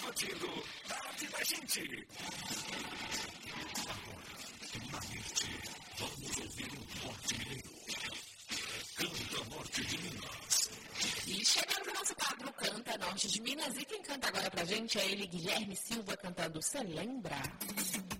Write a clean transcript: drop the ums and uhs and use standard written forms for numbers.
curtindo Tarde da Gente. Agora, na Hit, vamos ouvir o Norte Mineiro. Canta Norte de Minas. E chegando no nosso quadro Canta Norte de Minas, e quem canta agora pra gente é ele, Guilherme Silva, cantando Cê Lembra?